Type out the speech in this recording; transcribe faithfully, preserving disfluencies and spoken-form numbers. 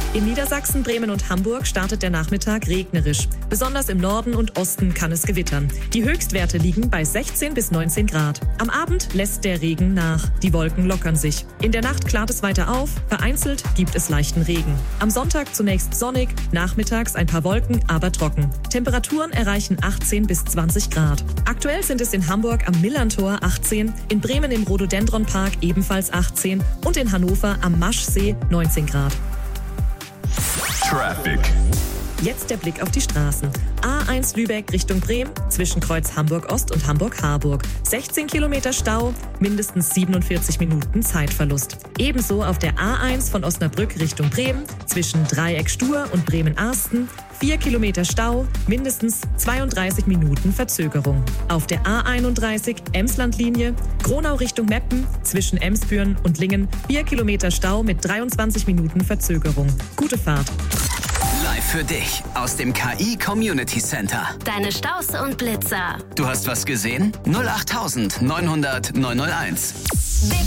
In Niedersachsen, Bremen und Hamburg startet der Nachmittag regnerisch. Besonders im Norden und Osten kann es gewittern. Die Höchstwerte liegen bei sechzehn bis neunzehn Grad. Am Abend lässt der Regen nach. Die Wolken lockern sich. In der Nacht klart es weiter auf. Vereinzelt gibt es leichten Regen. Am Sonntag zunächst sonnig, nachmittags ein paar Wolken, aber trocken. Temperaturen erreichen achtzehn bis zwanzig Grad. Aktuell sind es in Hamburg am Millantor achtzehn, in Bremen im Rhododendron-Park ebenfalls achtzehn und in Hannover am Maschsee neunzehn Grad. Traffic. Jetzt der Blick auf die Straßen. A eins Lübeck Richtung Bremen, zwischen Kreuz Hamburg-Ost und Hamburg-Harburg. sechzehn Kilometer Stau, mindestens siebenundvierzig Minuten Zeitverlust. Ebenso auf der A eins von Osnabrück Richtung Bremen, zwischen Dreieck Stur und Bremen-Arsten. vier Kilometer Stau, mindestens zweiunddreißig Minuten Verzögerung. Auf der A einunddreißig Emslandlinie, Gronau Richtung Meppen, zwischen Emsbüren und Lingen. vier Kilometer Stau mit dreiundzwanzig Minuten Verzögerung. Gute Fahrt. Live für dich aus dem K I Community Center. Deine Staus und Blitzer. Du hast was gesehen? null acht neunhundert neunhunderteins. Big